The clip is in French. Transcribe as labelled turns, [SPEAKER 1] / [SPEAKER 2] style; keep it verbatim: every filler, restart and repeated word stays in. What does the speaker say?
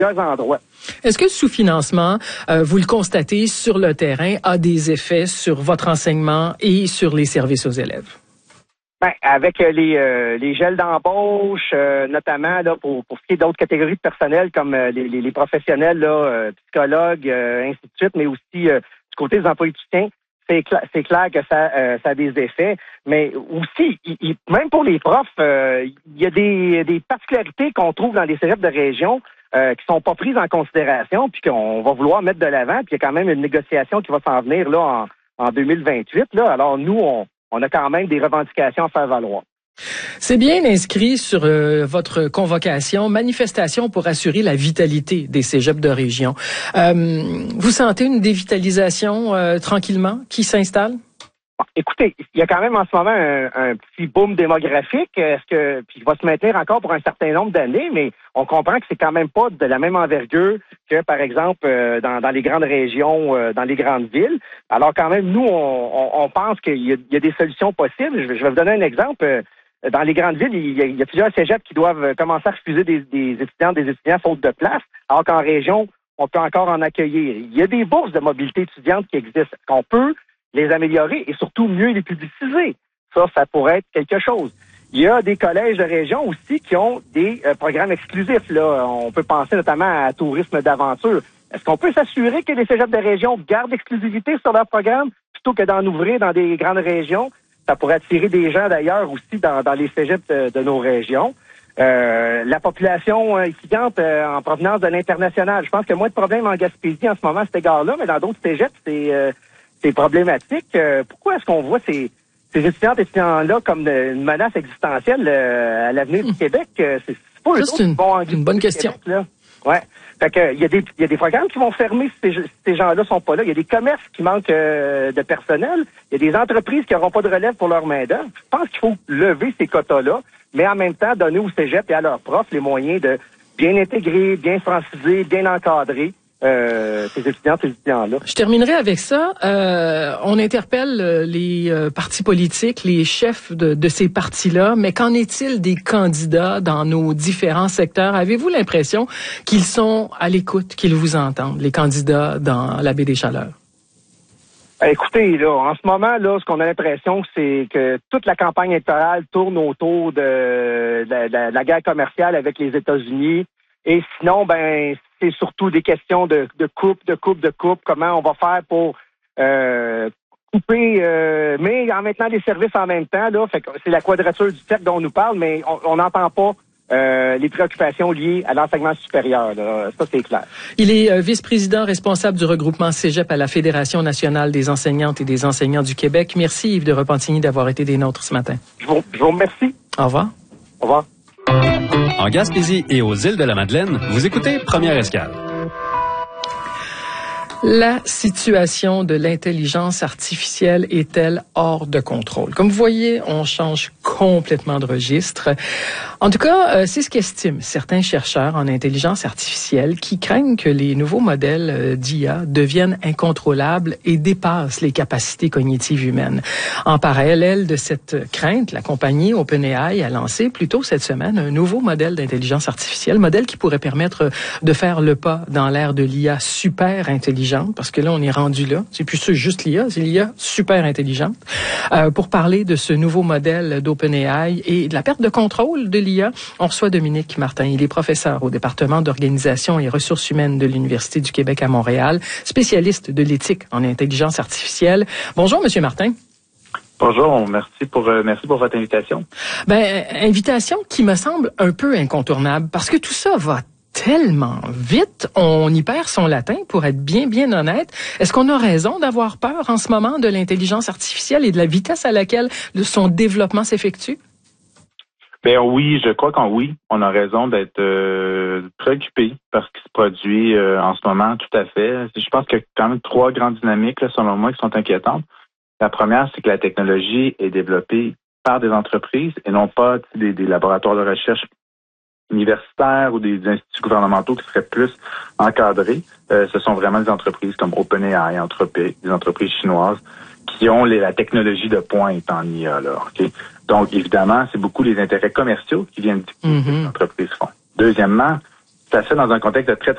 [SPEAKER 1] plusieurs endroits.
[SPEAKER 2] Est-ce que le sous-financement, euh, vous le constatez sur le terrain, a des effets sur votre enseignement et sur les services aux élèves?
[SPEAKER 1] Ben, avec les euh, les gels d'embauche, euh, notamment là pour pour ce qui est d'autres catégories de personnel comme euh, les, les les professionnels là, euh, psychologues, euh, ainsi de suite, mais aussi euh, du côté des employés de soutien, c'est clair, c'est clair que ça euh, ça a des effets. Mais aussi, il, il, même pour les profs, euh, il y a des des particularités qu'on trouve dans les cégeps de région euh, qui sont pas prises en considération, puis qu'on va vouloir mettre de l'avant. Puis il y a quand même une négociation qui va s'en venir là en en deux mille vingt-huit. Là, alors nous on On a quand même des revendications à faire valoir.
[SPEAKER 2] C'est bien inscrit sur euh, votre convocation, manifestation pour assurer la vitalité des cégeps de région. Euh, vous sentez une dévitalisation euh, tranquillement qui s'installe?
[SPEAKER 1] Bon, écoutez, il y a quand même en ce moment un, un petit boom démographique, est-ce que puis il va se maintenir encore pour un certain nombre d'années, mais on comprend que c'est quand même pas de la même envergure que, par exemple, euh, dans, dans les grandes régions, euh, dans les grandes villes. Alors quand même, nous, on, on, on pense qu'il y a, il y a des solutions possibles. Je vais, je vais vous donner un exemple. Dans les grandes villes, il y a, il y a plusieurs cégeps qui doivent commencer à refuser des, des étudiants, des étudiants faute de place, alors qu'en région, on peut encore en accueillir. Il y a des bourses de mobilité étudiante qui existent. Est-ce qu'on peut les améliorer et surtout mieux les publiciser? Ça, ça pourrait être quelque chose. Il y a des collèges de région aussi qui ont des euh, programmes exclusifs. Là, on peut penser notamment à tourisme d'aventure. Est-ce qu'on peut s'assurer que les cégeps de région gardent l'exclusivité sur leur programme plutôt que d'en ouvrir dans des grandes régions? Ça pourrait attirer des gens d'ailleurs aussi dans, dans les cégeps de, de nos régions. Euh, la population euh, étudiante euh, en provenance de l'international. Je pense qu'il y a moins de problèmes en Gaspésie en ce moment à cet égard-là, mais dans d'autres cégeps, c'est, euh, c'est problématique. Euh, pourquoi est-ce qu'on voit ces, ces étudiantes et étudiants-là comme de, une menace existentielle euh, à l'avenir mmh. du Québec? Euh, c'est, c'est pas eux
[SPEAKER 2] c'est une, bon une bonne question.
[SPEAKER 1] Québec, là. Ouais. Fait que, il y a des, il y a des programmes qui vont fermer si ces, ces gens-là sont pas là. Il y a des commerces qui manquent euh, de personnel. Il y a des entreprises qui n'auront pas de relève pour leur main-d'œuvre. Je pense qu'il faut lever ces quotas-là, mais en même temps, donner aux cégeps et à leurs profs les moyens de bien intégrer, bien franciser, bien encadrer Euh, ces étudiants, ces étudiants-là.
[SPEAKER 2] Je terminerai avec ça. Euh, on interpelle les euh, partis politiques, les chefs de, de ces partis-là, mais qu'en est-il des candidats dans nos différents secteurs? Avez-vous l'impression qu'ils sont à l'écoute, qu'ils vous entendent, les candidats dans la baie des Chaleurs?
[SPEAKER 1] Écoutez, là, en ce moment, là, ce qu'on a l'impression, c'est que toute la campagne électorale tourne autour de, de, de, de la guerre commerciale avec les États-Unis. Et sinon, ben, c'est surtout des questions de, de coupe, de coupe, de coupe. Comment on va faire pour euh, couper, euh, mais en maintenant les services en même temps. Là, fait que c'est la quadrature du cercle dont on nous parle, mais on n'entend pas euh, les préoccupations liées à l'enseignement supérieur. Là. Ça, c'est clair.
[SPEAKER 2] Il est euh, vice-président responsable du regroupement Cégep à la Fédération nationale des enseignantes et des enseignants du Québec. Merci Yves de Repentigny d'avoir été des nôtres ce matin.
[SPEAKER 1] Je vous, je vous remercie.
[SPEAKER 2] Au revoir.
[SPEAKER 1] Au revoir.
[SPEAKER 3] En Gaspésie et aux îles de la Madeleine, vous écoutez Première Escale.
[SPEAKER 2] La situation de l'intelligence artificielle est-elle hors de contrôle? Comme vous voyez, on change complètement de registre. En tout cas, euh, c'est ce qu'estiment certains chercheurs en intelligence artificielle qui craignent que les nouveaux modèles euh, d'I A deviennent incontrôlables et dépassent les capacités cognitives humaines. En parallèle de cette crainte, la compagnie OpenAI a lancé plus tôt cette semaine un nouveau modèle d'intelligence artificielle, modèle qui pourrait permettre de faire le pas dans l'ère de l'I A super intelligente. Parce que là, on est rendu là. C'est plus juste l'I A, c'est l'I A super intelligente. Euh, pour parler de ce nouveau modèle d'OpenAI et de la perte de contrôle de l'I A, on reçoit Dominique Martin. Il est professeur au département d'organisation et ressources humaines de l'Université du Québec à Montréal, spécialiste de l'éthique en intelligence artificielle. Bonjour, Monsieur Martin.
[SPEAKER 4] Bonjour, merci pour euh, merci pour votre invitation.
[SPEAKER 2] Ben, invitation qui me semble un peu incontournable parce que tout ça va tellement vite, on y perd son latin, pour être bien, bien honnête. Est-ce qu'on a raison d'avoir peur en ce moment de l'intelligence artificielle et de la vitesse à laquelle son développement s'effectue?
[SPEAKER 4] Ben oui, je crois qu'en oui, on a raison d'être euh, préoccupé par ce qui se produit euh, en ce moment, tout à fait. Je pense qu'il y a quand même trois grandes dynamiques, là, selon moi, qui sont inquiétantes. La première, c'est que la technologie est développée par des entreprises et non pas des, des laboratoires de recherche universitaires ou des instituts gouvernementaux qui seraient plus encadrés. Euh, ce sont vraiment des entreprises comme OpenAI, Anthropic, des entreprises chinoises qui ont les, la technologie de pointe en I A. Là, okay? Donc, évidemment, c'est beaucoup les intérêts commerciaux qui viennent dicter mm-hmm. ce que les entreprises font. Deuxièmement, ça se fait dans un contexte de très,